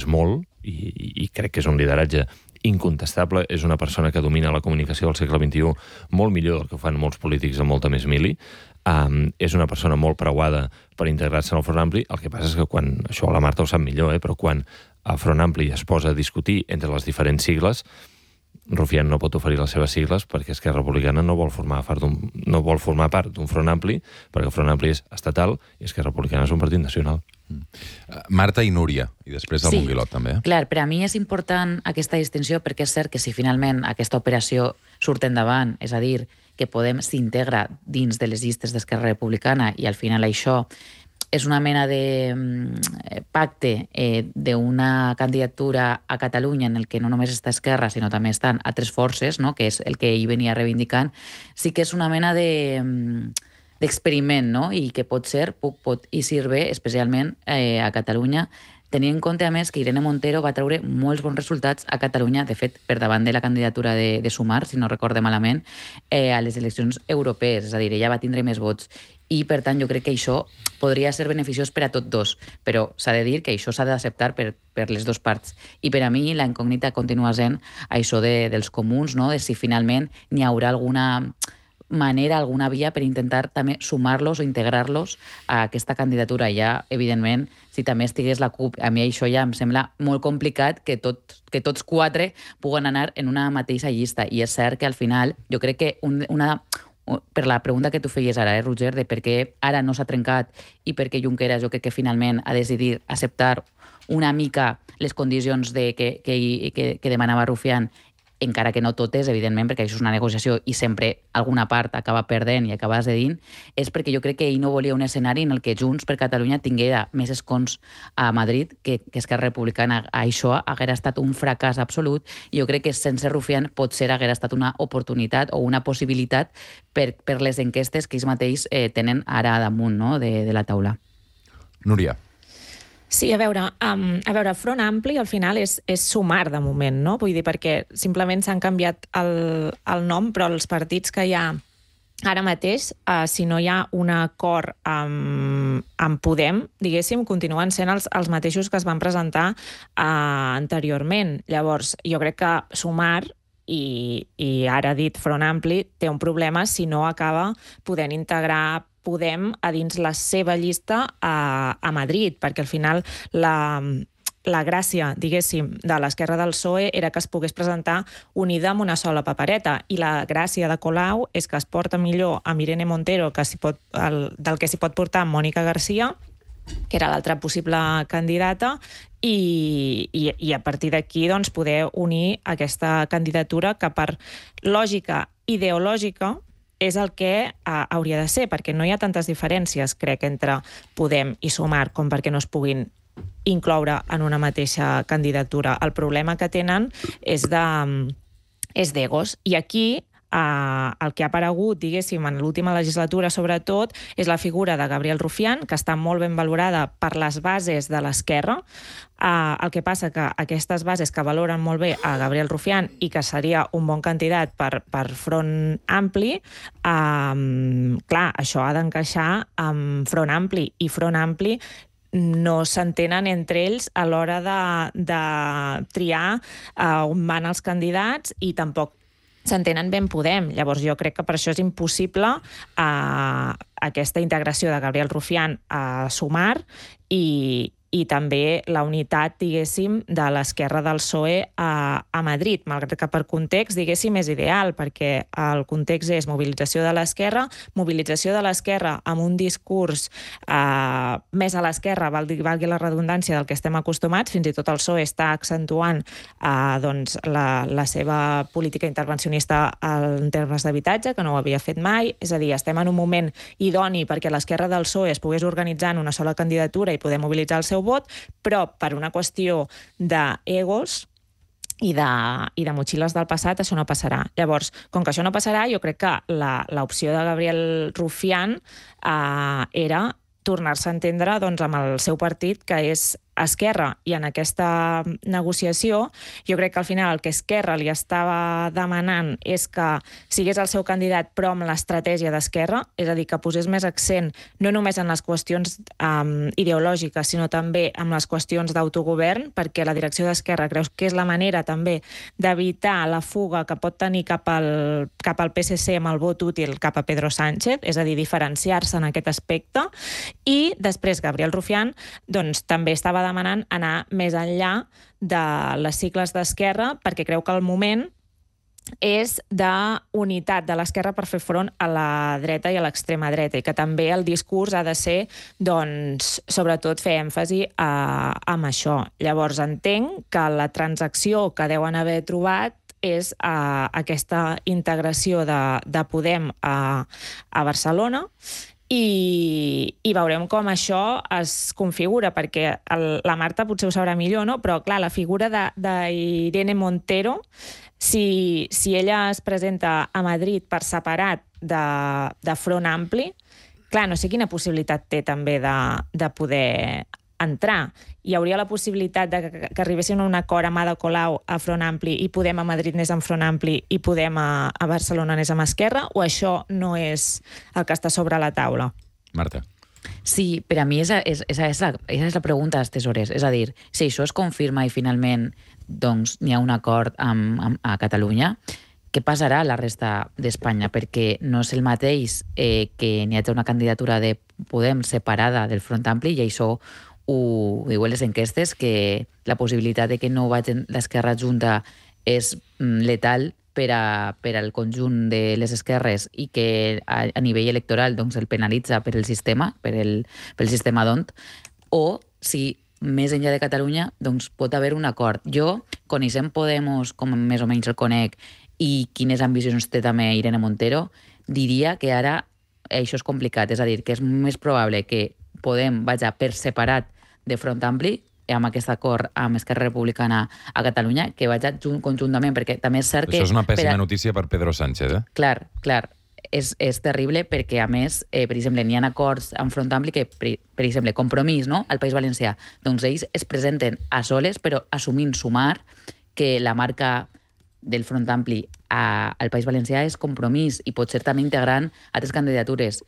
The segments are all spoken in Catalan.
molt, i crec que és un lideratge incontestable, és una persona que domina la comunicació del segle XXI molt millor del que ho fan molts polítics amb molta més mili. És una persona molt preuada per integrar-se en el Front Ampli. El que passa és que quan, això la Marta ho sap millor, però quan el Front Ampli es posa a discutir entre les diferents sigles, Rufián no pot oferir les seves sigles perquè Esquerra Republicana no vol formar part d'un Front Ampli, perquè el Front Ampli és estatal i Esquerra Republicana és un partit nacional. Marta i Núria, i després el Monguilot també. Clar, per a mi és important aquesta distinció perquè és cert que si finalment aquesta operació surt endavant, és a dir, que Podem s'integra dins de les llistes d'Esquerra Republicana i al final això és una mena de pacte d'una candidatura a Catalunya en el que no només està Esquerra, sinó també estan altres forces, no? Que és el que ell venia reivindicant, sí que és una mena d'experiment, no? I que pot ser, i sirve especialment a Catalunya, tenint en compte, a més, que Irene Montero va treure molts bons resultats a Catalunya, de fet, per davant de la candidatura de Sumar, si no recorde malament, a les eleccions europees, és a dir, ella va tindre més vots. I, per tant, jo crec que això podria ser beneficiós per a tots dos, però s'ha de dir que això s'ha d'acceptar per les dues parts. I per a mi la incògnita continua sent això dels comuns, no? De si finalment n'hi haurà alguna manera, alguna via per intentar també sumar-los o integrar-los a aquesta candidatura. Ja, evidentment, si també estigués la CUP, a mi això ja em sembla molt complicat que tots quatre puguen anar en una mateixa llista. I és cert que al final, jo crec que per la pregunta que tu feies ara, Roger, de per què ara no s'ha trencat i per què Junqueras jo crec que finalment ha decidit acceptar una mica les condicions que demanava Rufián, encara que no totes, evidentment, perquè això és una negociació i sempre alguna part acaba perdent i acaba cedint, és perquè jo crec que ell no volia un escenari en el que Junts per Catalunya tinguera més escons a Madrid que Esquerra Republicana. Això haguera estat un fracàs absolut i jo crec que sense Rufián potser haguera estat una oportunitat o una possibilitat per les enquestes que ells mateix tenen ara damunt, no? de la taula. Núria. Sí, a veure, Front Ampli al final és sumar de moment, no? Vull dir, perquè simplement s'han canviat el nom, però els partits que hi ha ara mateix, si no hi ha un acord amb Podem, diguéssim, continuen sent els mateixos que es van presentar anteriorment. Llavors, jo crec que sumar, i ara dit Front Ampli, té un problema si no acaba podent integrar Podem a dins la seva llista a Madrid, perquè al final la gràcia, diguéssim, de l'esquerra del PSOE era que es pogués presentar unida amb una sola papereta, i la gràcia de Colau és que es porta millor amb Irene Montero del que s'hi pot portar amb Mònica Garcia, que era l'altra possible candidata, i a partir d'aquí doncs, poder unir aquesta candidatura que per lògica ideològica és el que hauria de ser, perquè no hi ha tantes diferències, crec, entre Podem i Sumar com perquè no es puguin incloure en una mateixa candidatura. El problema que tenen és d'egos. I aquí el que ha aparegut, diguéssim, en l'última legislatura sobretot, és la figura de Gabriel Rufián, que està molt ben valorada per les bases de l'esquerra. El que passa que aquestes bases que valoren molt bé a Gabriel Rufián i que seria un bon candidat per Front Ampli, clar, això ha d'encaixar amb Front Ampli, i Front Ampli no s'entenen entre ells a l'hora de triar on van els candidats, i tampoc s'entenen ben Podem. Llavors jo crec que per això és impossible aquesta integració de Gabriel Rufián a Sumar i també la unitat, diguéssim, de l'esquerra del PSOE a Madrid, malgrat que per context, diguéssim, és ideal, perquè el context és mobilització de l'esquerra amb un discurs més a l'esquerra, valgui la redundància del que estem acostumats. Fins i tot el PSOE està accentuant la seva política intervencionista en termes d'habitatge, que no ho havia fet mai. És a dir, estem en un moment idoni perquè l'esquerra del PSOE es pogués organitzar en una sola candidatura i poder mobilitzar el seu vot, però per una qüestió d'egos i de motxilles del passat això no passarà. Llavors, com que això no passarà, jo crec que l'opció de Gabriel Rufián era tornar-se a entendre amb el seu partit, que és Esquerra i en aquesta negociació, jo crec que al final el que Esquerra li estava demanant és que sigués el seu candidat però amb l'estratègia d'Esquerra, és a dir, que posés més accent no només en les qüestions ideològiques, sinó també en les qüestions d'autogovern, perquè la direcció d'Esquerra creu que és la manera també d'evitar la fuga que pot tenir cap al PSC amb el vot útil cap a Pedro Sánchez, és a dir, diferenciar-se en aquest aspecte. I després Gabriel Rufián doncs, també estava demanant anar més enllà de les sigles d'Esquerra perquè creu que el moment és d'unitat de l'esquerra per fer front a la dreta i a l'extrema dreta i que també el discurs ha de ser, doncs, sobretot fer èmfasi amb això. Llavors entenc que la transacció que deuen haver trobat és aquesta integració de Podem a Barcelona i veurem com això es configura, perquè la Marta potser ho sabrà millor, no? Però clar, la figura d'Irene Montero, si ella es presenta a Madrid per separat de Front Ampli, clar, no sé quina possibilitat té també de poder entrar. Hi hauria la possibilitat que arribessin a un acord amb Ada Colau a Front Ampli i Podem a Madrid anés amb Front Ampli i Podem a Barcelona anés amb Esquerra, o això no és el que està sobre la taula? Marta. Sí, per a mi esa és la pregunta dels tesores. És a dir, si això es confirma i finalment doncs, n'hi ha un acord a Catalunya, què passarà a la resta d'Espanya? Perquè no és el mateix que n'hi hagi una candidatura de Podem separada del Front Ampli, i això ho diuen les enquestes, que la possibilitat de que no vagin l'esquerra junta és letal per al conjunt de les esquerres i que a nivell electoral doncs, el penalitza per el sistema, pel sistema d'ont, o si més enllà de Catalunya doncs, pot haver un acord. Jo, coneixent Podemos, com més o menys el conec, i quines ambicions té també Irene Montero, diria que ara això és complicat. És a dir, que és més probable que Podem vaja per separat de Front Ampli amb aquest acord amb Esquerra Republicana a Catalunya, que vaja conjuntament, perquè també és cert que... Això és una pèssima notícia per Pedro Sánchez, eh? Clar. És terrible perquè, a més, per exemple, n'hi ha acords amb Front Ampli que, per exemple, Compromís, no?, al País Valencià, doncs ells es presenten a soles, però assumint Sumar, que la marca del Front Ampli al País Valencià és Compromís i pot ser també integrant altres candidatures.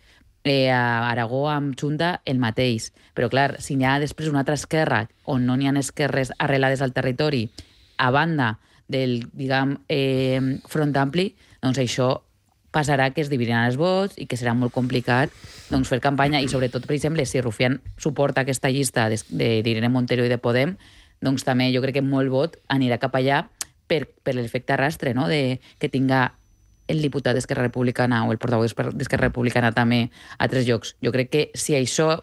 A Aragó amb Junta el mateix, però clar, si n'hi ha després una altra esquerra on no n'hi ha esquerres arrelades al territori a banda del, diguem, Front Ampli, doncs això passarà que es dividiran els vots i que serà molt complicat doncs, fer campanya, i sobretot, per exemple, si Rufián suporta aquesta llista d'Irene Montero i de Podem, doncs també jo crec que molt vot anirà cap allà per l'efecte arrastre, no?, que tinga el diputat d'Esquerra Republicana o el portaveu d'Esquerra Republicana també a 3 llocs. Jo crec que si això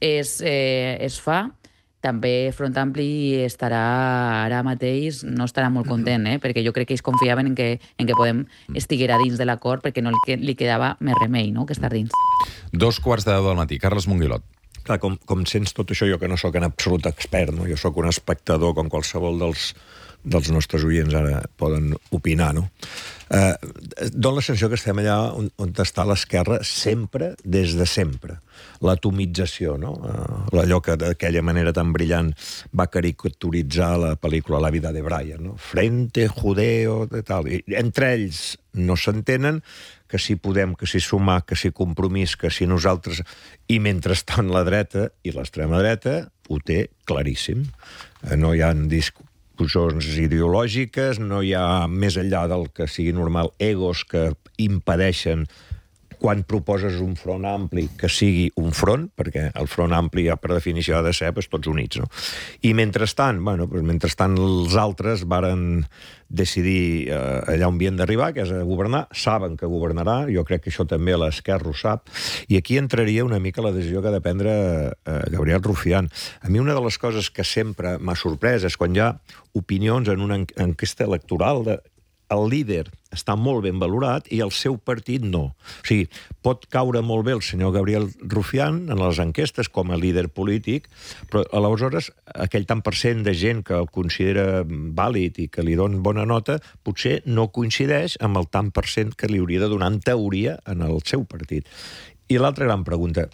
es fa, també Front Ampli estarà ara mateix, no estarà molt content, perquè jo crec que ells confiaven en que Podem estiguera dins de l'acord perquè no li quedava més remei, no?, que estar dins. 2:15 del matí. Carles Monguilot. Clar, com sents tot això, jo que no sóc en absolut expert, no? Jo sóc un espectador com qualsevol dels nostres oients ara poden opinar, no? Dóna la sensació que estem allà on està l'esquerra sempre, des de sempre. L'atomització, no? Allò que d'aquella manera tan brillant va caricaturitzar la pel·lícula La vida de Brian, no? Frente, judeo, tal. I entre ells no s'entenen, que si Podem, que si Sumar, que si Compromís, que si nosaltres... I mentrestant la dreta i l'extrema dreta ho té claríssim. No hi ha discussions ideològiques, no hi ha, més enllà del que sigui normal, egos que impedeixen, quan proposes un front ampli, que sigui un front, perquè el front ampli ja per definició ha de ser tots units, no? I mentrestant, mentrestant els altres varen decidir allà on havien d'arribar, que és a governar, saben que governarà, jo crec que això també l'esquerra ho sap, i aquí entraria una mica la decisió que ha de prendre Gabriel Rufián. A mi una de les coses que sempre m'ha sorprès és quan hi ha opinions en una enquesta electoral de el líder està molt ben valorat i el seu partit no. O sigui, pot caure molt bé el senyor Gabriel Rufián en les enquestes com a líder polític, però aleshores aquell tant per cent de gent que el considera vàlid i que li dona bona nota potser no coincideix amb el tant per cent que li hauria de donar en teoria en el seu partit. I l'altra gran pregunta,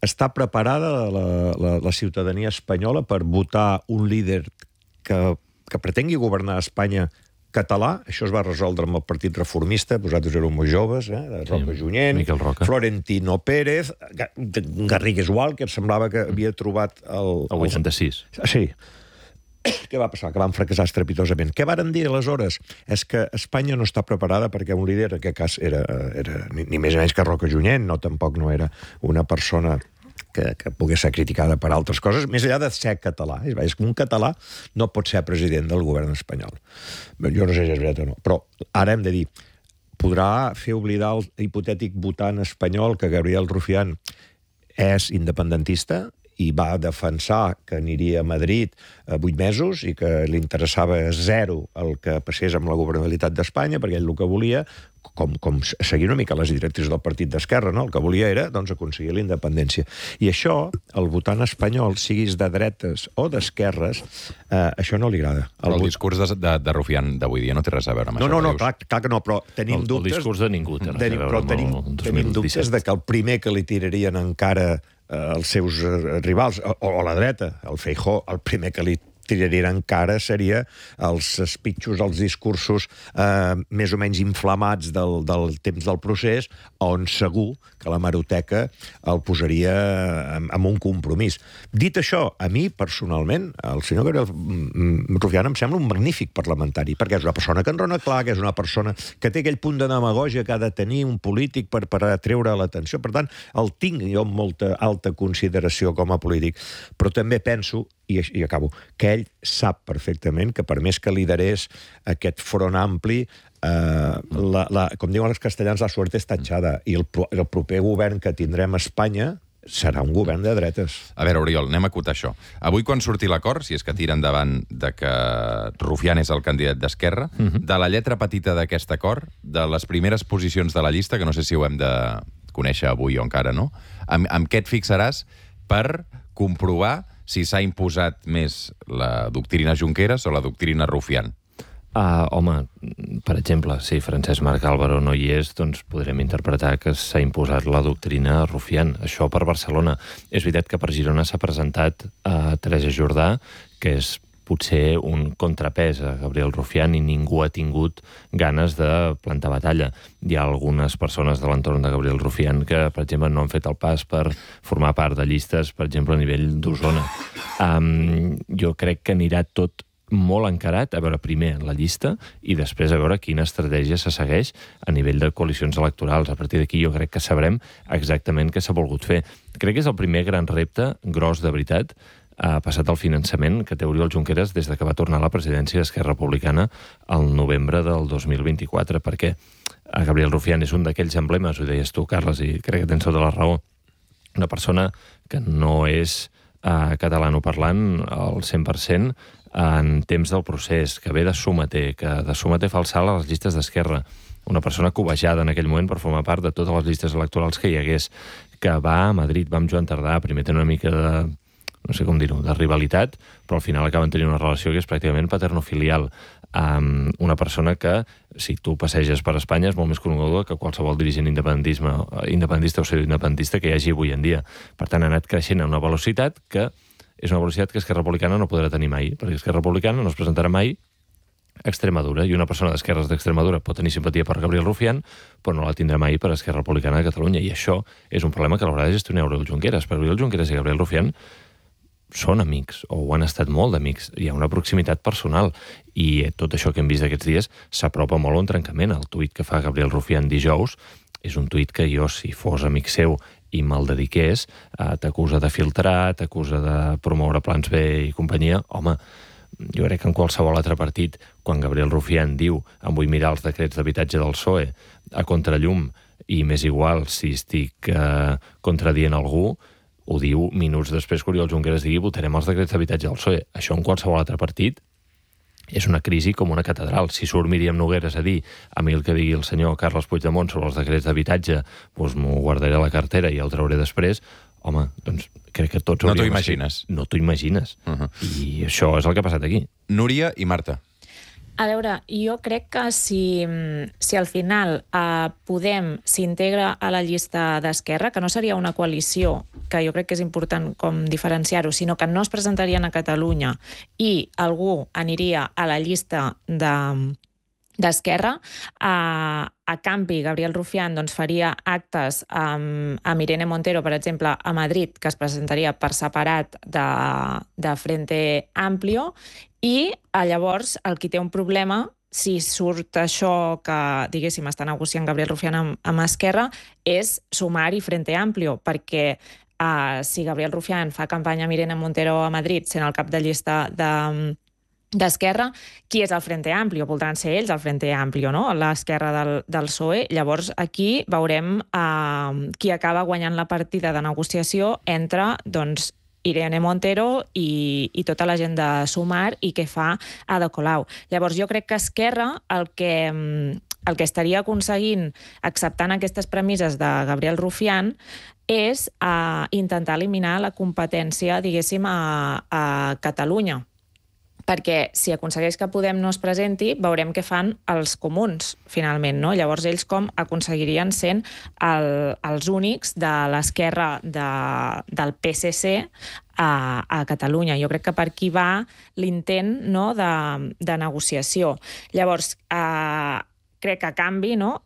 està preparada la ciutadania espanyola per votar un líder que pretengui governar Espanya català? Això es va resoldre amb el Partit Reformista, vosaltres éreu molt joves, Roca Junyent, Miquel Roca, Florentino Pérez, Garrigues Walker, semblava que havia trobat el 86. Sí. Què va passar? Que van fracassar estrepitosament. Què varen dir aleshores? És que Espanya no està preparada perquè un líder, en aquest cas era ni més ni menys que Roca Junyent, tampoc no era una persona que pogués ser criticada per altres coses, més enllà de ser català. És que un català no pot ser president del govern espanyol. Jo no sé si és veritat o no, però ara hem de dir, podrà fer oblidar el hipotètic votant espanyol que Gabriel Rufián és independentista i va defensar que aniria a Madrid 8 mesos i que li interessava zero el que passés amb la governabilitat d'Espanya, perquè ell el que volia, com seguir una mica les directrius del partit d'Esquerra, no? El que volia era aconseguir la independència. I això, el votant espanyol, siguis de dretes o d'esquerres, això no li agrada. El discurs de Rufián d'avui dia no té res a veure amb això. No, clar que no, però tenim dubtes... El discurs de ningú té res a veure amb el 2017. Tenim dubtes de que el primer que li tirarien encara els seus rivals, o la dreta, el Feijóo, el primer que li tirarien encara seria els speeches, els discursos més o menys inflamats del temps del procés, on segur que la hemeroteca el posaria amb un compromís. Dit això, a mi, personalment, el senyor Gabriel Rufián em sembla un magnífic parlamentari, perquè és una persona que enrona clar, que és una persona que té aquell punt de demagògia que ha de tenir un polític per atreure l'atenció. Per tant, el tinc jo amb molta alta consideració com a polític, però també penso, i acabo, que ell sap perfectament que per més que liderés aquest front ampli, com diuen els castellans, la suerte està echada, i el proper govern que tindrem a Espanya serà un govern de dretes. A veure, Oriol, anem a acotar això. Avui, quan surti l'acord, si és que tira endavant de que Rufián és el candidat d'Esquerra, de la lletra petita d'aquest acord, de les primeres posicions de la llista, que no sé si ho hem de conèixer avui o encara no, amb què et fixaràs per comprovar si s'ha imposat més la doctrina Junqueras o la doctrina Rufián? Home, per exemple, si Francesc Marc Álvaro no hi és, doncs podrem interpretar que s'ha imposat la doctrina Rufián. Això per Barcelona. És veritat que per Girona s'ha presentat Teresa Jordà, que és potser un contrapès a Gabriel Rufián, i ningú ha tingut ganes de plantar batalla. Hi ha algunes persones de l'entorn de Gabriel Rufián que, per exemple, no han fet el pas per formar part de llistes, per exemple, a nivell d'Osona. Jo crec que anirà tot molt encarat a veure primer la llista i després a veure quina estratègia se segueix a nivell de coalicions electorals. A partir d'aquí jo crec que sabrem exactament què s'ha volgut fer. Crec que és el primer gran repte, gros de veritat, passat el finançament que té Oriol Junqueras des de que va tornar a la presidència d'Esquerra Republicana al novembre del 2024, perquè Gabriel Rufián és un d'aquells emblemes, ho deies tu, Carles, i crec que tens tota la raó. Una persona que no és catalanoparlant al 100% en temps del procés, que ve de Someter, que de Someter fa el salt a les llistes d'Esquerra, una persona cobejada en aquell moment per formar part de totes les llistes electorals que hi hagués, que va a Madrid, va amb Joan Tardà, primer té una mica de, no sé com dir-ho, de rivalitat, però al final acaben tenint una relació que és pràcticament paternofilial, amb una persona que, si tu passeges per Espanya, és molt més coneguda que qualsevol dirigent independentista o pseudoindependentista que hi hagi avui en dia. Per tant, ha anat creixent a una velocitat que és una velocitat que Esquerra Republicana no podrà tenir mai, perquè Esquerra Republicana no es presentarà mai a Extremadura, i una persona d'esquerres d'Extremadura pot tenir simpatia per Gabriel Rufián, però no la tindrà mai per Esquerra Republicana de Catalunya, i això és un problema que l'haurà de gestionar Oriol Junqueras, perquè Oriol Junqueras i Gabriel Rufián són amics, o ho han estat molt d'amics, hi ha una proximitat personal, i tot això que hem vist aquests dies s'apropa molt a un trencament. El tuit que fa Gabriel Rufián dijous és un tuit que jo, si fos amic seu i me'l dediqués, t'acusa de filtrar, t'acusa de promoure plans B i companyia. Home, jo crec que en qualsevol altre partit, quan Gabriel Rufián diu em vull mirar els decrets d'habitatge del PSOE a contrallum i m'és igual si estic contradient algú, ho diu minuts després que Oriol Junqueras digui votarem els decrets d'habitatge del PSOE. Això en qualsevol altre partit és una crisi com una catedral. Si surt Míriam Nogueras a dir a mi el que digui el senyor Carles Puigdemont sobre els decrets d'habitatge, doncs m'ho guardaré a la cartera i el trauré després, home, doncs crec que tots no t'ho imagines. No t'ho imagines. I això és el que ha passat aquí. Núria i Marta. A veure, jo crec que si al final Podem s'integra a la llista d'Esquerra, que no seria una coalició, que jo crec que és important com diferenciar-ho, sinó que no es presentarien a Catalunya i algú aniria a la llista d'Esquerra, a canvi, Gabriel Rufián doncs, faria actes amb Irene Montero, per exemple, a Madrid, que es presentaria per separat de Frente Amplio, i llavors el qui té un problema, si surt això que, diguéssim, està negociant Gabriel Rufián amb Esquerra, és Sumar i Frente Amplio, perquè si Gabriel Rufián fa campanya amb Irene Montero a Madrid, sent el cap de llista d'Esquerra, qui és el Frente Amplio? Voldran ser ells el Frente Amplio, no? L'esquerra del PSOE. Llavors, aquí veurem qui acaba guanyant la partida de negociació entre, doncs, Irene Montero i tota la gent de Sumar i què fa Ada Colau. Llavors, jo crec que Esquerra el que estaria aconseguint, acceptant aquestes premisses de Gabriel Rufián, és intentar eliminar la competència, diguéssim, a Catalunya. Perquè si aconsegueix que Podem no es presenti, veurem què fan els comuns, finalment, no? Llavors ells com aconseguirien sent els únics de l'esquerra del PSC a Catalunya. Jo crec que per aquí va l'intent, no, de negociació. Llavors, crec que a canvi, no?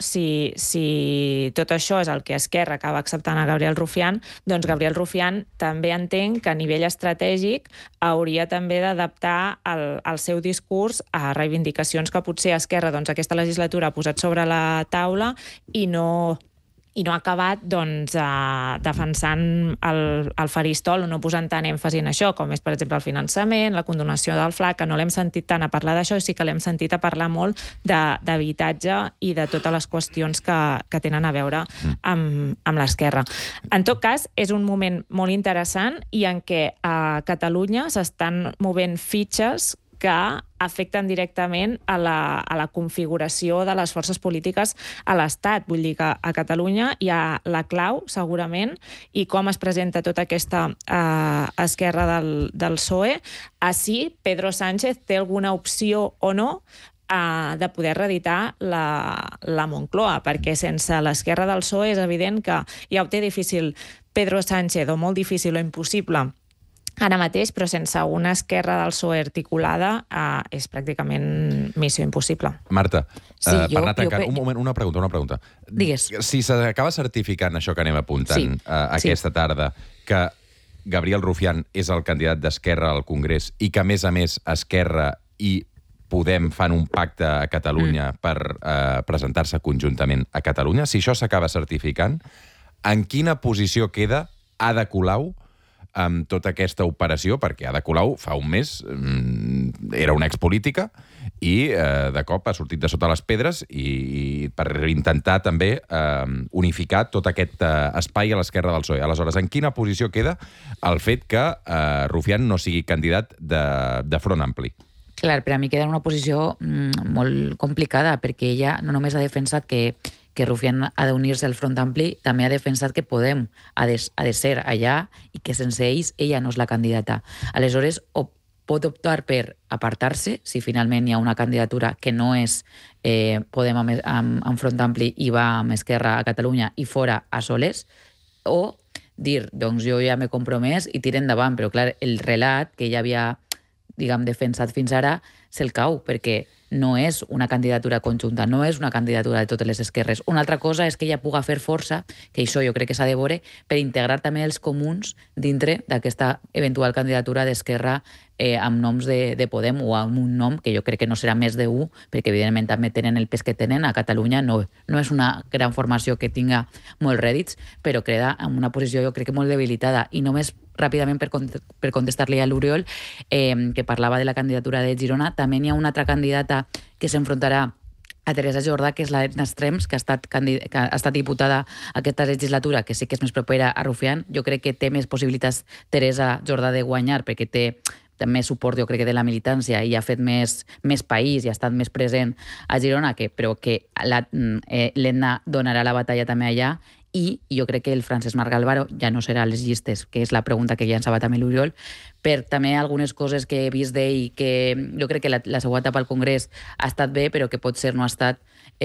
Si tot això és el que Esquerra acaba acceptant a Gabriel Rufián, doncs Gabriel Rufián també entenc que a nivell estratègic hauria també d'adaptar el seu discurs a reivindicacions que potser Esquerra doncs, aquesta legislatura ha posat sobre la taula i no ha acabat doncs, defensant el faristol o no posant tant èmfasi en això, com és, per exemple, el finançament, la condonació del FLA, que no l'hem sentit tant a parlar d'això, i sí que l'hem sentit a parlar molt d'habitatge i de totes les qüestions que tenen a veure amb l'esquerra. En tot cas, és un moment molt interessant i en què a Catalunya s'estan movent fitxes que afecten directament a la configuració de les forces polítiques a l'Estat. Vull dir que a Catalunya hi ha la clau, segurament, i com es presenta tota aquesta esquerra del PSOE, a si Pedro Sánchez té alguna opció o no de poder reeditar la Moncloa, perquè sense l'esquerra del PSOE és evident que ja ho té difícil Pedro Sánchez, o molt difícil o impossible, ara mateix, però sense una esquerra del PSOE articulada és pràcticament missió impossible. Marta, per anar tancant, un moment, una pregunta. Digues. Si s'acaba certificant això que anem apuntant aquesta tarda, que Gabriel Rufián és el candidat d'Esquerra al Congrés i que, a més, Esquerra i Podem fan un pacte a Catalunya per presentar-se conjuntament a Catalunya, si això s'acaba certificant, en quina posició queda Ada Colau amb tota aquesta operació, perquè Ada Colau fa un mes era una expolítica i de cop ha sortit de sota les pedres i per intentar també unificar tot aquest espai a l'esquerra del PSOE. Aleshores, en quina posició queda el fet que Rufián no sigui candidat de Front Ampli? Clar, per a mi queda en una posició molt complicada, perquè ella no només ha defensat que Rufián ha d'unir-se al Front Ampli, també ha defensat que Podem ha de ser allà i que sense ells ella no és la candidata. Aleshores, pot optar per apartar-se, si finalment hi ha una candidatura que no és Podem amb Front Ampli i va amb Esquerra a Catalunya i fora a soles, o dir, doncs jo ja m'he compromès i tira endavant, però clar, el relat que ella havia defensat fins ara se'l cau, perquè no és una candidatura conjunta, no és una candidatura de totes les esquerres. Una altra cosa és que ella puga fer força, que això jo crec que s'ha de veure, per integrar també els comuns dintre d'aquesta eventual candidatura d'Esquerra amb noms de Podem o amb un nom que jo crec que no serà més d'1, perquè evidentment també tenen el pes que tenen. A Catalunya no és una gran formació que tinga molts rèdits, però queda en una posició jo crec que molt debilitada. I només ràpidament per contestar-li a l'Oriol, que parlava de la candidatura de Girona, també n'hi ha una altra candidata que s'enfrontarà a Teresa Jordà, que és l'Edna Estrems, que ha estat diputada aquesta legislatura, que sí que és més propera a Rufián. Jo crec que té més possibilitats Teresa Jordà de guanyar, perquè té més suport, jo crec, de la militància i ha fet més país i ha estat més present a Girona, però que l'Edna donarà la batalla també allà. i jo crec que el Francesc Marc Álvaro ja no serà a les llistes, que és la pregunta que llançava també l'Oriol, per també algunes coses que he vist d'ell, que jo crec que la seva etapa al Congrés ha estat bé, però que potser no ha estat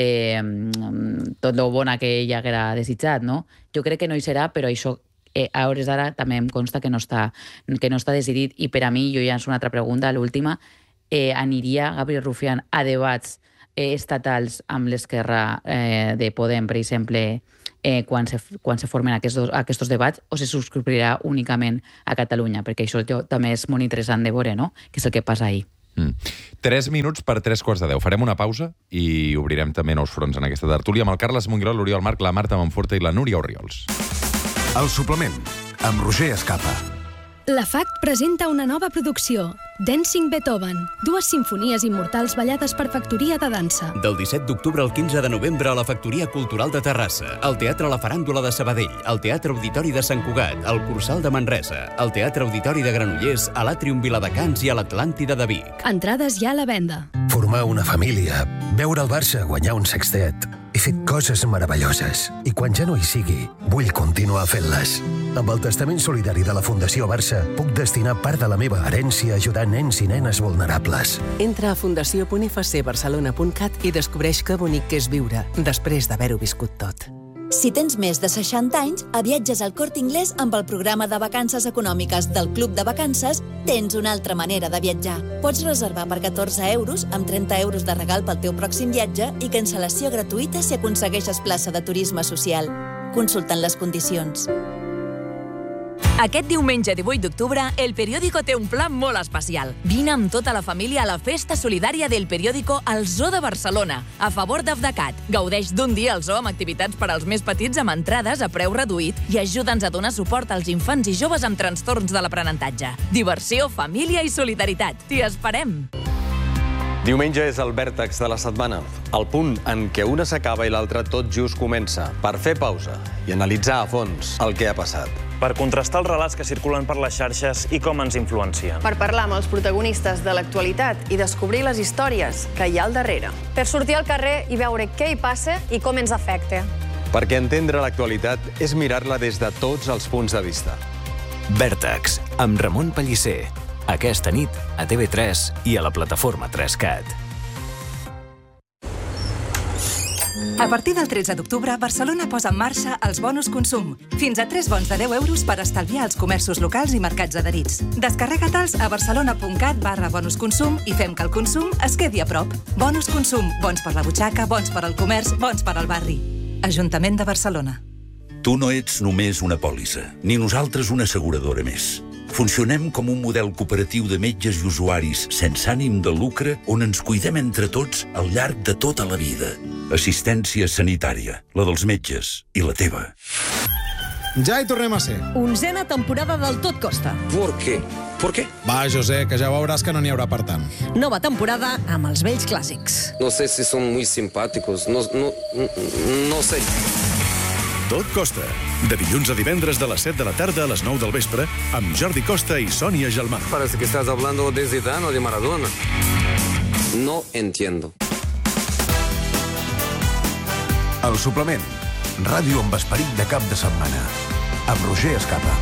tot lo bona que ell haguera desitjat, no? Jo crec que no hi serà, però això a hores d'ara també em consta que no està decidit, i per a mi, jo ja és una altra pregunta, l'última, aniria Gabriel Rufián a debats estatals amb l'esquerra de Podem, per exemple, quan se formen aquests debats, o se subscriurà únicament a Catalunya? Perquè això també és molt interessant de veure, no? Què és el que passa ahir. 3 minuts per 3:45. Farem una pausa i obrirem també nous fronts en aquesta tertúlia amb el Carles Monguilot, l'Oriol Marc, la Marta Monforte i la Núria Orriols. El suplement, amb Roger Escapa. La FACT presenta una nova producció, Dancing Beethoven, 2 simfonies immortals ballades per Factoria de Dansa. Del 17 d'octubre al 15 de novembre a la Factoria Cultural de Terrassa, al Teatre La Faràndula de Sabadell, al Teatre Auditori de Sant Cugat, al Cursal de Manresa, al Teatre Auditori de Granollers, a l'Àtrium Viladecans i a l'Atlàntida de Vic. Entrades ja a la venda. Formar una família, veure el Barça guanyar un sextet. He fet coses meravelloses i quan ja no hi sigui, vull continuar fent-les. Amb el testament solidari de la Fundació Barça, puc destinar part de la meva herència a ajudar nens i nenes vulnerables. Entra a fundació.fcbarcelona.cat i descobreix que bonic que és viure després d'haver-ho viscut tot. Si tens més de 60 anys, a Viatges al Corte Inglés amb el programa de vacances econòmiques del Club de Vacances tens una altra manera de viatjar. Pots reservar per 14 euros amb 30 euros de regal pel teu pròxim viatge i cancel·lació gratuïta si aconsegueixes plaça de turisme social. Consultant les condicions. Aquest diumenge 18 d'octubre, El Periódico té un pla molt especial. Vine amb tota la família a la festa solidària del Periódico al Zoo de Barcelona, a favor d'Afdecat. Gaudeix d'un dia al zoo amb activitats per als més petits amb entrades a preu reduït i ajuda'ns a donar suport als infants i joves amb trastorns de l'aprenentatge. Diversió, família i solidaritat. T'hi esperem! Diumenge és el vèrtex de la setmana, el punt en què una s'acaba i l'altra tot just comença, per fer pausa i analitzar a fons el que ha passat. Per contrastar els relats que circulen per les xarxes i com ens influencien. Per parlar amb els protagonistes de l'actualitat i descobrir les històries que hi ha al darrere. Per sortir al carrer i veure què hi passa i com ens afecta. Perquè entendre l'actualitat és mirar-la des de tots els punts de vista. Vèrtex, amb Ramon Pellicer. Aquesta nit a TV3 i a la plataforma 3CAT. A partir del 13 d'octubre, Barcelona posa en marxa els bonus consum. Fins a 3 bons de 10 euros per estalviar als comerços locals i mercats adherits. Descarrega-te'ls a barcelona.cat/bonus consum i fem que el consum es quedi a prop. Bonus consum, bons per la butxaca, bons per al comerç, bons per al barri. Ajuntament de Barcelona. Tu no ets només una pòlissa, ni nosaltres una asseguradora més. Funcionem com un model cooperatiu de metges i usuaris sense ànim de lucre on ens cuidem entre tots al llarg de tota la vida. Assistència sanitària, la dels metges i la teva. Ja hi tornem a ser. 11a temporada del Tot Costa. ¿Por qué? ¿Por qué? Va, José, que ja veuràs que no n'hi haurà per tant. Nova temporada amb els vells clàssics. No sé si son muy simpáticos, no sé. Tot Costa, de dilluns a divendres de les 7 de la tarda a les 9 del vespre, amb Jordi Costa i Sònia Gelmà. Parece que estás hablando de Zidane o de Maradona. No entiendo. El suplement. Ràdio amb esperit de cap de setmana. Amb Roger Escapa.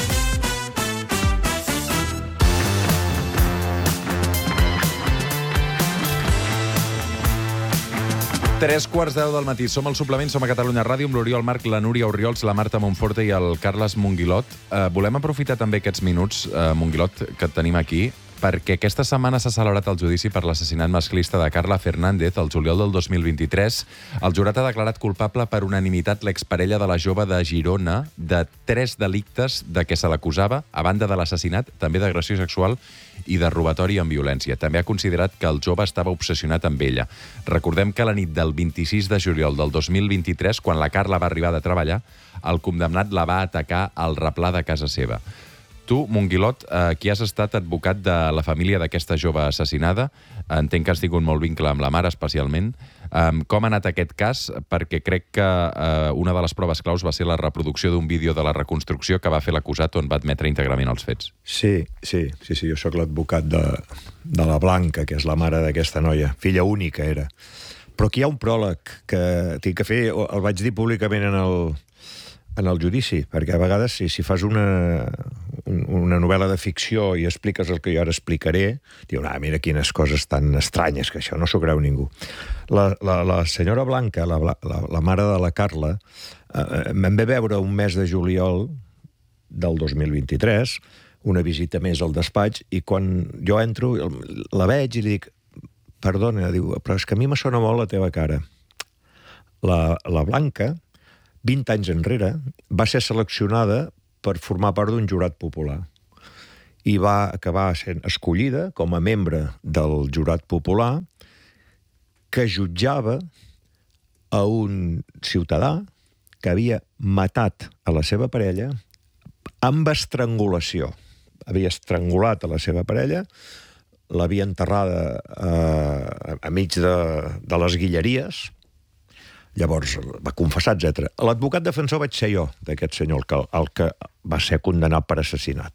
Tres quarts de 10 del matí. Som al suplement, som a Catalunya Ràdio amb l'Oriol Marc, la Núria Orriols, la Marta Monforte i el Carles Monguilot. Volem aprofitar també aquests minuts, Monguilot, que et tenim aquí, perquè aquesta setmana s'ha celebrat el judici per l'assassinat masclista de Carla Fernández el juliol del 2023. El jurat ha declarat culpable per unanimitat l'exparella de la jove de Girona de 3 delictes de què se l'acusava, a banda de l'assassinat, també d'agressió sexual i de robatori amb violència. També ha considerat que el jove estava obsessionat amb ella. Recordem que la nit del 26 de juliol del 2023, quan la Carla va arribar de treballar, el condemnat la va atacar al replà de casa seva. Tu, Monguilot, qui has estat advocat de la família d'aquesta jove assassinada, entenc que has tingut molt vincle amb la mare, especialment. Com ha anat aquest cas? Perquè crec que una de les proves claus va ser la reproducció d'un vídeo de la reconstrucció que va fer l'acusat on va admetre íntegrament els fets. Sí, jo sóc l'advocat de la Blanca, que és la mare d'aquesta noia. Filla única era. Però aquí hi ha un pròleg que tinc que fer, el vaig dir públicament en el judici, perquè a vegades si fas una novel·la de ficció i expliques el que jo ara explicaré, diu, mira quines coses tan estranyes, que això no s'ho creu ningú. La senyora Blanca, la mare de la Carla, me'n ve veure un mes de juliol del 2023, una visita més al despatx, i quan jo entro, la veig i li dic, perdona, diu, però és que a mi me sona molt la teva cara. La Blanca, 20 anys enrere, va ser seleccionada per formar part d'un jurat popular i va acabar sent escollida com a membre del jurat popular que jutjava a un ciutadà que havia matat a la seva parella amb estrangulació. Havia estrangulat a la seva parella, l'havia enterrada a mig de les Guilleries, llavors va confessar, etc. L'advocat defensor vaig ser jo, d'aquest senyor, el que va ser condemnat per assassinat.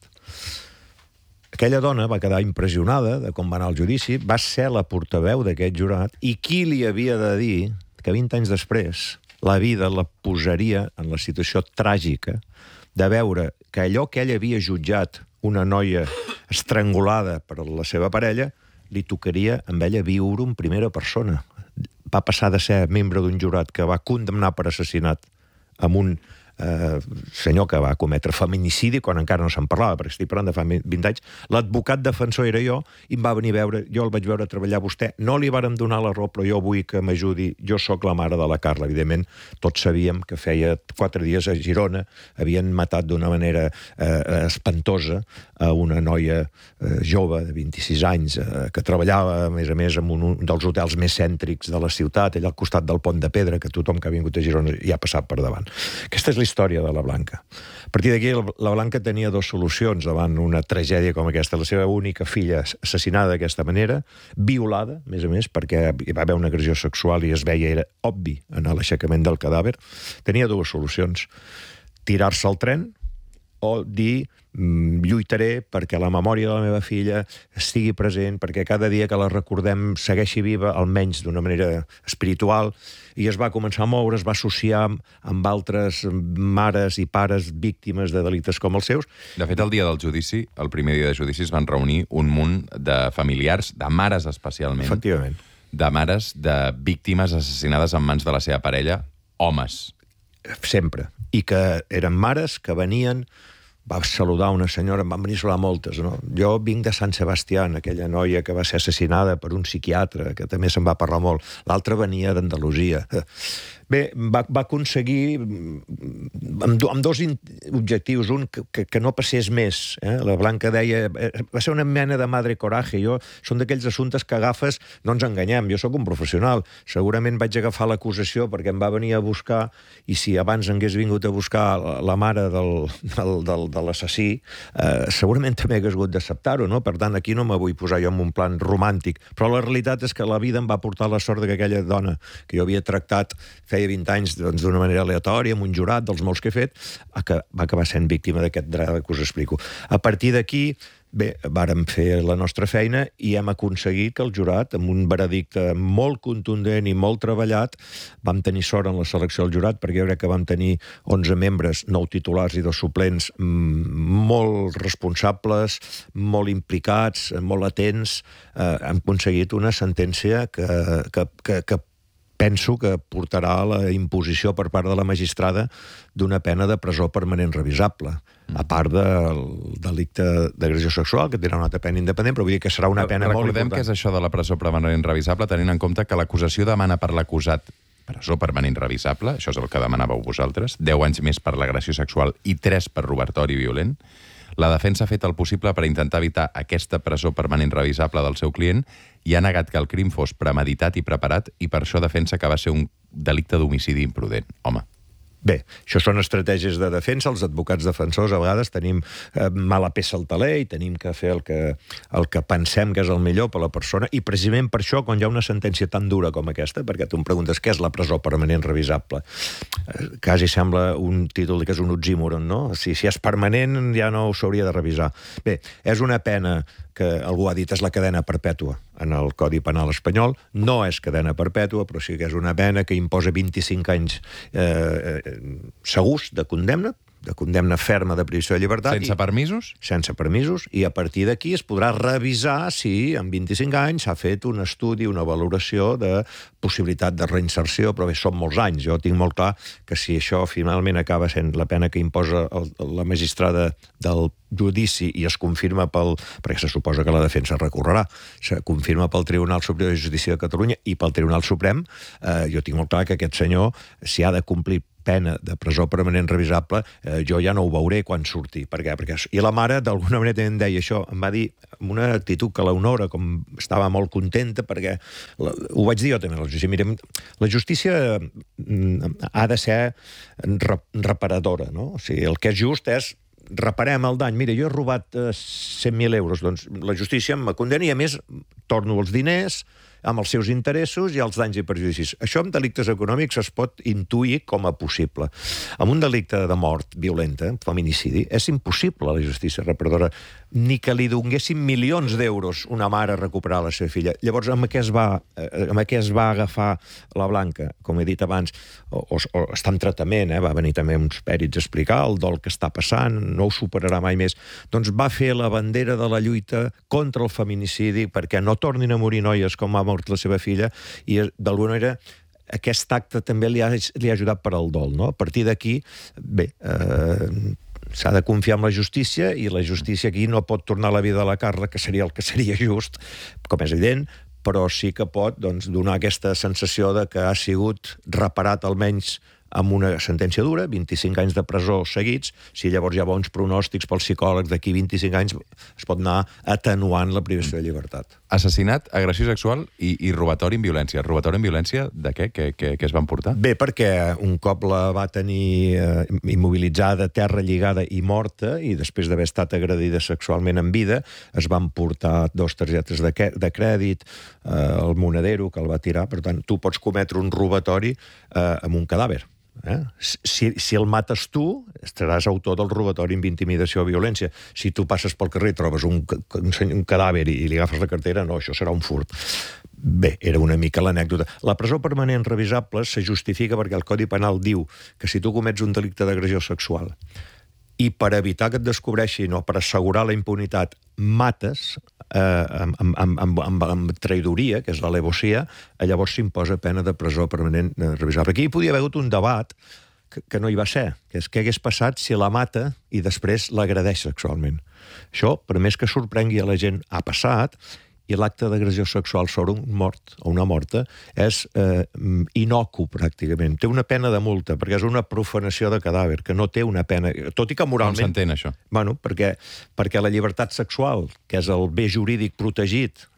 Aquella dona va quedar impressionada de com va anar el judici, va ser la portaveu d'aquest jurat, i qui li havia de dir que 20 anys després la vida la posaria en la situació tràgica de veure que allò que ell havia jutjat, una noia estrangulada per la seva parella, li tocaria amb ella viure en primera persona. Va passar de ser membre d'un jurat que va condemnar per assassinat amb un senyor que va cometre feminicidi quan encara no se'n parlava, perquè estic parlant de fa 20 anys. L'advocat defensor era jo i em va venir a veure, jo el vaig veure treballar a vostè, no li vàrem donar la raó, però jo vull que m'ajudi, jo sóc la mare de la Carla. Evidentment, tots sabíem que feia 4 dies a Girona havien matat d'una manera espantosa a una noia jove de 26 anys que treballava, a més, en un dels hotels més cèntrics de la ciutat, allà al costat del Pont de Pedra, que tothom que ha vingut a Girona hi ha passat per davant. Aquesta és la història de la Blanca. A partir d'aquí, la Blanca tenia 2 solucions davant una tragèdia com aquesta. La seva única filla assassinada d'aquesta manera, violada, a més, perquè hi va haver una agressió sexual i es veia, era obvi, en l'aixecament del cadàver. Tenia 2 solucions. Tirar-se al tren o dir lluitaré perquè la memòria de la meva filla estigui present, perquè cada dia que la recordem segueixi viva, almenys d'una manera espiritual, i es va començar a moure, es va associar amb altres mares i pares víctimes de delictes com els seus. De fet, el dia del judici, el primer dia de judici, es van reunir un munt de familiars, de mares especialment, efectivament, de mares de víctimes assassinades en mans de la seva parella, homes. Sempre. I que eren mares que venien, va saludar una senyora, em van venir a saludar moltes, no? Jo vinc de Sant Sebastià, aquella noia que va ser assassinada per un psiquiatre, que també se'n va parlar molt. L'altra venia d'Andalusia. Bé, va aconseguir amb 2 objectius. Un, que no passés més. La Blanca deia... Va ser una mena de madre coraje. Són d'aquells assumptes que agafes... No ens enganyem, jo sóc un professional. Segurament vaig agafar l'acusació perquè em va venir a buscar, i si abans hagués vingut a buscar la mare de l'assassí, segurament també hagués hagut d'acceptar-ho, no? Per tant, aquí no me vull posar jo en un plan romàntic. Però la realitat és que la vida em va portar la sort que aquella dona que jo havia tractat feia 20 anys d'una manera aleatòria, amb un jurat dels molts que he fet, va acabar sent víctima d'aquest drama que us explico. A partir d'aquí, bé, vàrem fer la nostra feina i hem aconseguit que el jurat, amb un veredicte molt contundent i molt treballat, vam tenir sort en la selecció del jurat, perquè jo crec que vam tenir 11 membres, 9 titulars i 2 suplents, molt responsables, molt implicats, molt atents. Hem aconseguit una sentència que penso que portarà a la imposició per part de la magistrada d'una pena de presó permanent revisable, a part del delicte d'agressió sexual, que tindrà una altra pena independent, però vull dir que serà una pena molt important. Recordem que és això de la presó permanent revisable, tenint en compte que l'acusació demana per l'acusat presó permanent revisable, això és el que demanàveu vosaltres, 10 anys més per l'agressió sexual i 3 per robatori violent. La defensa ha fet el possible per intentar evitar aquesta presó permanent revisable del seu client i ha negat que el crim fos premeditat i preparat, i per això defensa que va ser un delicte d'homicidi imprudent. Home. Bé, això són estratègies de defensa. Els advocats defensors a vegades tenim mala peça al taler i tenim que fer el que pensem que és el millor per a la persona, i precisament per això, quan hi ha una sentència tan dura com aquesta, perquè tu em preguntes què és la presó permanent revisable, quasi sembla un títol que és un oxímoron, no? Si és permanent ja no s'hauria de revisar. Bé, és una pena que algú ha dit és la cadena perpètua en el Codi Penal espanyol. No és cadena perpètua, però sí que és una pena que imposa 25 anys segurs de condemna ferma de privació de llibertat. Sense permisos? Sense permisos, i a partir d'aquí es podrà revisar si en 25 anys s'ha fet un estudi, una valoració de possibilitat de reinserció, però bé, són molts anys. Jo tinc molt clar que si això finalment acaba sent la pena que imposa la magistrada del judici i es confirma perquè se suposa que la defensa recorrerà, se confirma pel Tribunal Superior de Justícia de Catalunya i pel Tribunal Suprem, jo tinc molt clar que aquest senyor, si ha de complir pena de presó permanent revisable, jo ja no ho veuré quan surti. Per què? I la mare, d'alguna manera, em deia això, em va dir amb una actitud que l'honora, com estava molt contenta, perquè ho vaig dir jo també a la justícia. Mira, la justícia ha de ser reparadora, no? O sigui, el que és just és reparem el dany. Mira, jo he robat 100.000 euros, doncs la justícia em condena i, a més, torno els diners amb els seus interessos i els danys i perjudicis. Això amb delictes econòmics es pot intuir com a possible. Amb un delicte de mort violenta, feminicidi, és impossible la justícia reparadora ni que li donguessin milions d'euros una mare a recuperar la seva filla. Llavors, amb què es va agafar la Blanca? Com he dit abans, o està en tractament, va venir també uns pèrits a explicar el dol que està passant, no ho superarà mai més. Doncs va fer la bandera de la lluita contra el feminicidi perquè no tornin a morir noies com ha mort la seva filla, i d'alguna manera aquest acte també li ha ajudat per al dol, no? A partir d'aquí, bé, s'ha de confiar en la justícia, i la justícia aquí no pot tornar a la vida de la Carla, que seria el que seria just, com és evident, però sí que pot donar aquesta sensació de que ha sigut reparat almenys amb una sentència dura, 25 anys de presó seguits. Si llavors hi ha bons pronòstics pels psicòlegs, d'aquí 25 anys es pot anar atenuant la privació de llibertat. Assassinat, agressió sexual i robatori amb violència. Robatori amb violència de què? Què es van portar? Bé, perquè un cop la va tenir immobilitzada, terra lligada i morta, i després d'haver estat agredida sexualment en vida, es van portar 2 targetes de crèdit, el monedero que el va tirar. Per tant, tu pots cometre un robatori amb un cadàver. Si el mates tu, estaràs autor del robatori amb intimidació o violència. Si tu passes pel carrer i trobes un cadàver i li agafes la cartera, no, això serà un furt. Bé, era una mica l'anècdota. La presó permanent revisable se justifica perquè el Codi Penal diu que si tu comets un delicte d'agressió sexual i per evitar que et descobreixin o per assegurar la impunitat mates amb traïdoria, que és l'alevosía, llavors s'imposa pena de presó permanent revisable. Aquí hi podia haver hagut un debat que no hi va ser, que és què hagués passat si la mata i després l'agredeix sexualment. Això, per més que sorprengui a la gent, ha passat, i l'acte d'agressió sexual sobre un mort o una morta és inocu, pràcticament. Té una pena de multa, perquè és una profanació de cadàver, que no té una pena... Tot i que moralment... Com s'entén, això? Bueno, perquè la llibertat sexual, que és el bé jurídic protegit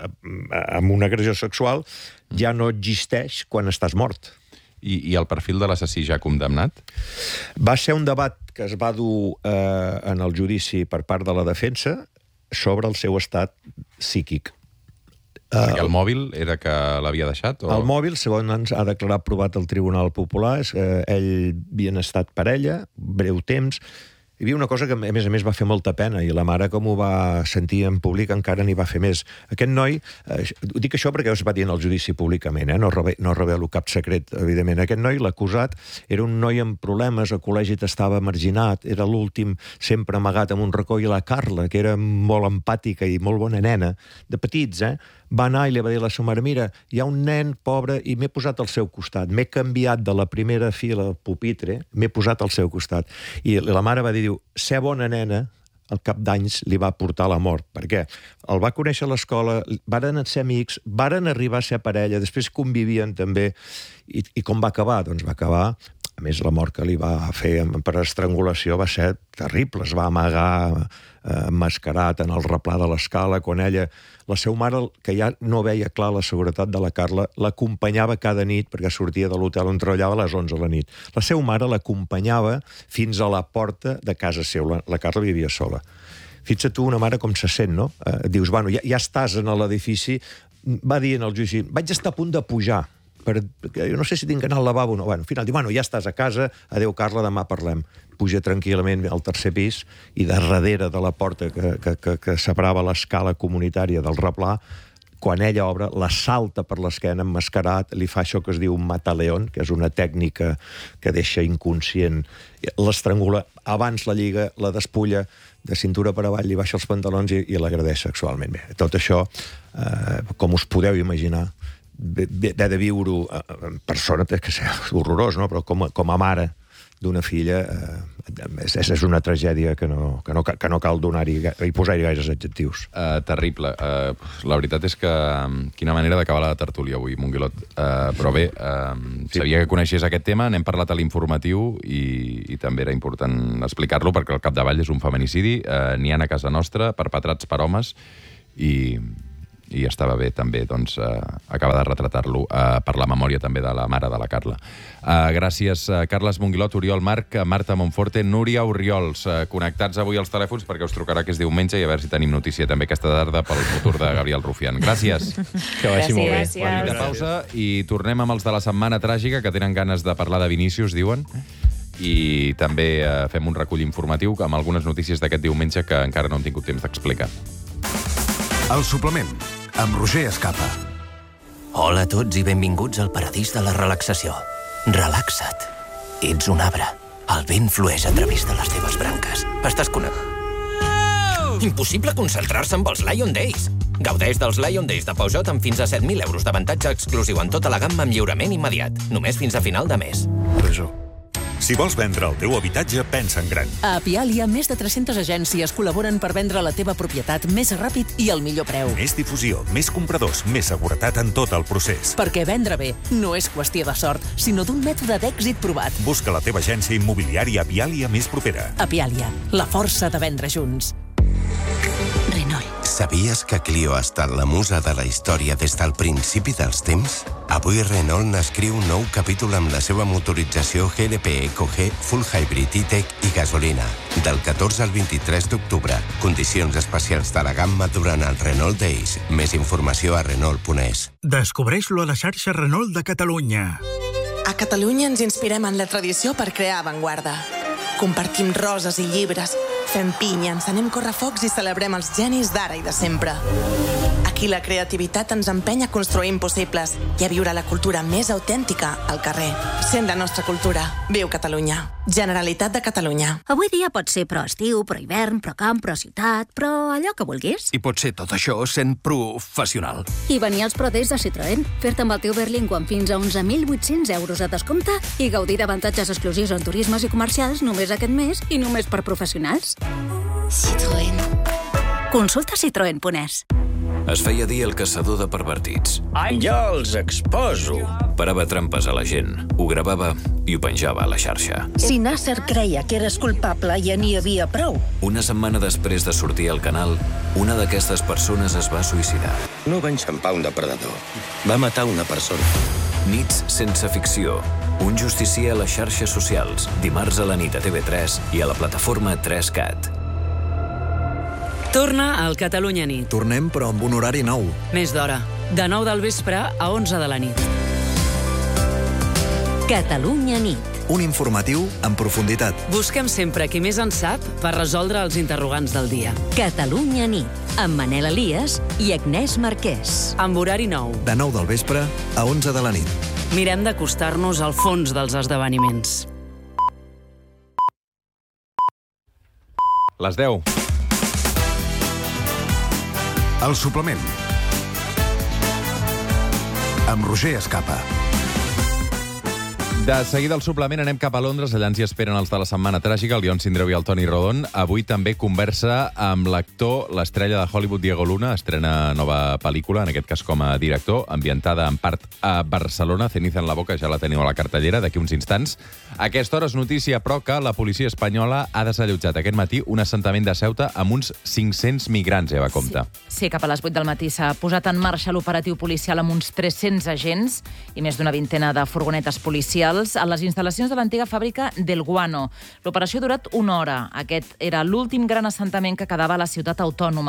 amb una agressió sexual, ja no existeix quan estàs mort. I el perfil de l'assassí ja condemnat? Va ser un debat que es va dur en el judici per part de la defensa sobre el seu estat psíquic. Perquè el mòbil era que l'havia deixat? El mòbil, segons ha declarat provat el Tribunal Popular, ell havien estat parella, breu temps. Hi havia una cosa que, a més, va fer molta pena, i la mare, com ho va sentir en públic, encara n'hi va fer més. Aquest noi, dic això perquè es va dir en el judici públicament, no revelo cap secret, evidentment. Aquest noi, l'acusat, era un noi amb problemes, al col·legi estava marginat, era l'últim sempre amagat en un racó, i la Carla, que era molt empàtica i molt bona nena, de petits, va anar i li va dir a la seva mare, mira, hi ha un nen pobre i m'he posat al seu costat, m'he canviat de la primera fila al pupitre, m'he posat al seu costat. I la mare va dir, ser bona nena, al cap d'anys li va portar la mort. Per què? El va conèixer a l'escola, varen ser amics, varen arribar a ser parella, després convivien també. I com va acabar? Doncs va acabar... A més, la mort que li va fer per estrangulació va ser terrible. Es va amagar emmascarat en el replà de l'escala, quan ella, la seva mare, que ja no veia clar la seguretat de la Carla, l'acompanyava cada nit, perquè sortia de l'hotel on treballava a les 11 de la nit. La seva mare l'acompanyava fins a la porta de casa seva. La Carla vivia sola. Fixa't tu, una mare com se sent, no? Dius, bueno, ja estàs en l'edifici. Va dir en el judici, vaig estar a punt de pujar jo no sé si tinc que anar al lavabo o no. Bueno, al final diu, ja estàs a casa, adéu Carla, demà parlem. Puja tranquil·lament al tercer pis i darrere de la porta que separava l'escala comunitària del replà, quan ella obre, la salta per l'esquena, emmascarat, li fa això que es diu un mataleón, que és una tècnica que deixa inconscient, l'estrangula, abans la lliga, la despulla, de cintura per avall, li baixa els pantalons i l'agredeix sexualment. Bé, tot això, com us podeu imaginar, haver de viure en persona, que és horrorós, no? Però com a mare d'una filla, és una tragèdia que no cal donar-hi i posar-hi gaires adjectius. Terrible. La veritat és que quina manera d'acabar la tertúlia avui, Monguilot. Però bé, sabia que coneixies aquest tema, n'hem parlat a l'informatiu i també era important explicar-lo perquè al capdavall és un feminicidi, n'hi ha a casa nostra, perpetrats per homes i estava bé també doncs, acabar de retratar-lo per la memòria també de la mare de la Carla. Gràcies, Carles Monguilot, Oriol Marc, Marta Monforte, Núria Orriols, connectats avui als telèfons perquè us trucarà que és diumenge i a veure si tenim notícia també aquesta tarda pel futur de Gabriel Rufián. Gràcies. Que vagi molt bé. Gràcies. De pausa i tornem amb els de la setmana tràgica que tenen ganes de parlar de Vinícius, diuen. I també fem un recull informatiu amb algunes notícies d'aquest diumenge que encara no hem tingut temps d'explicar. El suplement, amb Roger Escapa. Hola a tots i benvinguts al paradís de la relaxació. Relaxa't. Ets un arbre. El vent flueix a través de les teves branques. Estàs Impossible concentrar-se amb els Lion Days. Gaudeix dels Lion Days de Peugeot amb fins a 7.000 euros d'avantatge exclusiu en tota la gamma amb lliurament immediat. Només fins a final de mes. Si vols vendre el teu habitatge, pensa en gran. A Apialia, més de 300 agències col·laboren per vendre la teva propietat més ràpid i al millor preu. Més difusió, més compradors, més seguretat en tot el procés. Perquè vendre bé no és qüestió de sort, sinó d'un mètode d'èxit provat. Busca la teva agència immobiliària Apialia més propera. Apialia, la força de vendre junts. Renault. Sabies que Clio ha estat la musa de la història des del principi dels temps? Avui Renault n'escriu un nou capítol amb la seva motorització GLP Eco G, Full Hybrid E-Tech i gasolina. Del 14 al 23 d'octubre. Condicions especials de la gamma durant el Renault Days. Més informació a Renault.es. Descobreix-lo a la xarxa Renault de Catalunya. A Catalunya ens inspirem en la tradició per crear avantguarda. Compartim roses i llibres, fem pinya, encenem correfocs i celebrem els genis d'ara i de sempre. Aquí la creativitat ens empeny a construir impossibles i a viure la cultura més autèntica al carrer. Sent la nostra cultura. Viu Catalunya. Generalitat de Catalunya. Avui dia pot ser pro estiu, pro hivern, pro camp, pro ciutat, però allò que vulguis. I pot ser tot això sent professional. I venir als Pro Days de Citroën, fer-te amb el teu Berlingo amb fins a 11.800 euros de descompte i gaudir d'avantatges exclusius en turismes i comercials només aquest mes i només per professionals. Citroën. Consulta citroen.es. Es feia dir el caçador de pervertits. Jo els exposo. Parava trampes a la gent, ho gravava i ho penjava a la xarxa. Si Nasser creia que eres culpable, ja n'hi havia prou. Una setmana després de sortir al canal, una d'aquestes persones es va suïcidar. No va enxampar un depredador. Va matar una persona. Nits sense ficció. Un justicier a les xarxes socials. Dimarts a la nit a TV3 i a la plataforma 3CAT. Torna al Catalunya Nit. Tornem, però amb un horari nou. Més d'hora. De 9 del vespre a 11 de la nit. Catalunya Nit. Un informatiu en profunditat. Busquem sempre qui més en sap per resoldre els interrogants del dia. Catalunya Nit, amb Manel Elias i Agnès Marquès. Amb horari nou. De 9 del vespre a 11 de la nit. Mirem d'acostar-nos al fons dels esdeveniments. Les 10. El suplement. Amb Roger Escapa. De seguida al suplement anem cap a Londres, allà ens hi esperen els de la setmana tràgica, el Ion Sindreu i el Toni Rodon. Avui també conversa amb l'actor, l'estrella de Hollywood Diego Luna, estrena nova pel·lícula, en aquest cas com a director, ambientada en part a Barcelona, Ceniza en la boca, ja la teniu a la cartellera d'aquí uns instants. A aquesta hora és notícia, però, que la policia espanyola ha desallotjat aquest matí un assentament de Ceuta amb uns 500 migrants, Eva Compte. Sí, cap a les 8 del matí s'ha posat en marxa l'operatiu policial amb uns 300 agents i més d'una vintena de furgonetes policials a les instal·lacions de l'antiga fàbrica del Guano. L'operació ha durat una hora. Aquest era l'últim gran assentament que quedava a la ciutat autònoma.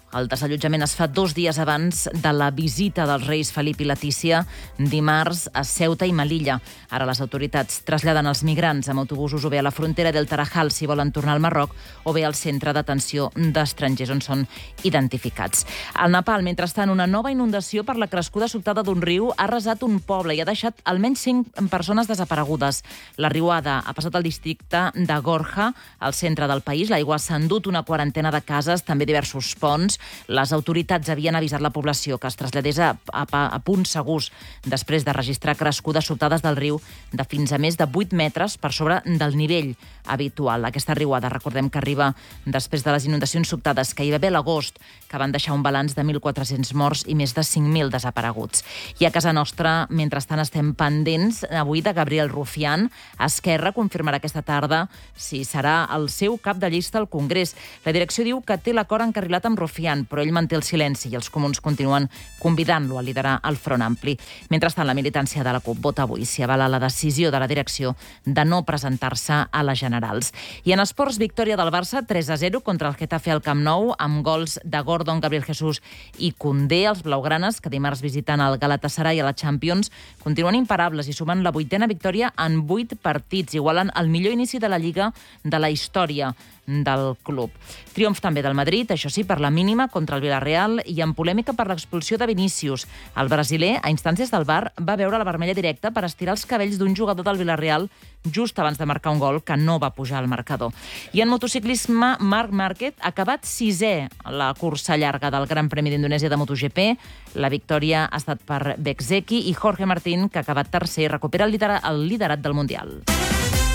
El desallotjament es fa 2 dies abans de la visita dels reis Felip i Letícia dimarts a Ceuta i Melilla. Ara les autoritats traslladen els migrants amb autobusos o bé a la frontera del Tarajal si volen tornar al Marroc o bé al centre d'atenció d'estrangers on són identificats. Al Nepal, mentrestant, una nova inundació per la crescuda sobtada d'un riu ha arrasat un poble i ha deixat almenys 5 persones desaparegudes. La riuada ha passat al districte de Gorja, al centre del país. L'aigua s'ha endut una quarantena de cases, també diversos ponts. Les autoritats havien avisat la població que es traslladés a punts segurs després de registrar crescudes sobtades del riu de fins a més de 8 metres per sobre del nivell habitual. Aquesta riuada, recordem que arriba després de les inundacions sobtades que hi va haver a l'agost, que van deixar un balanç de 1.400 morts i més de 5.000 desapareguts. I a casa nostra, mentrestant, estem pendents avui de Gabriel Rufián. Esquerra confirmarà aquesta tarda si serà el seu cap de llista al Congrés. La direcció diu que té l'acord encarrilat amb Rufián, però ell manté el silenci i els comuns continuen convidant-lo a liderar el Front Ampli. Mentrestant, la militància de la CUP vota avui si avala la decisió de la direcció de no presentar-se a les generals. I en esports, victòria del Barça 3-0 contra el Getafe al Camp Nou, amb gols de Gordon, Gabriel Jesús i Koundé. Els blaugranes, que dimarts visiten el Galatasaray a la Champions, continuen imparables i sumen la 8ª victòria en 8 partits. Igualen el millor inici de la Lliga de la història del club. Triomf també del Madrid, això sí, per la mínima contra el Villarreal i amb polèmica per l'expulsió de Vinícius. El brasiler, a instàncies del VAR, va veure la vermella directa per estirar els cabells d'un jugador del Villarreal just abans de marcar un gol que no va pujar al marcador. I en motociclisme, Marc Márquez ha acabat 6è a la cursa llarga del Gran Premi d'Indonèsia de MotoGP. La victòria ha estat per Bezzecchi i Jorge Martín, que ha acabat tercer i recupera el liderat del Mundial.